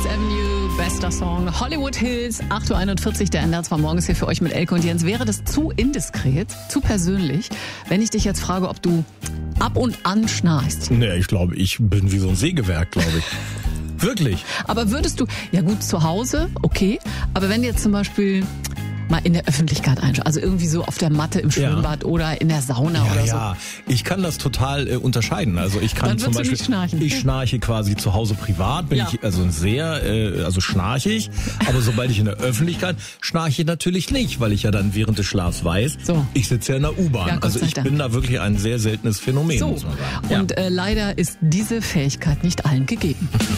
Avenue, bester Song, Hollywood Hills, 8.41 Uhr, der NDR war morgens hier für euch mit Elke und Jens. Wäre das zu indiskret, zu persönlich, wenn ich dich jetzt frage, ob du ab und an schnarchst? Nee, ich glaube, ich bin wie so ein Sägewerk, glaube ich. Wirklich. Aber würdest du, ja gut, zu Hause, okay, aber wenn du jetzt zum Beispiel mal in der Öffentlichkeit einschlafen, also irgendwie so auf der Matte im Schwimmbad oder in der Sauna oder so. Ja, ich kann das total unterscheiden. Also ich kann Dann zum Beispiel, nicht schnarchen. ich schnarche quasi zu Hause privat, bin ich also sehr, also schnarchig, aber sobald ich in der Öffentlichkeit schnarche ich natürlich nicht, weil ich ja dann während des Schlafs weiß, ich sitze ja in der U-Bahn. Ja, also ich bin da wirklich ein sehr seltenes Phänomen, muss man sagen. Und leider ist diese Fähigkeit nicht allen gegeben.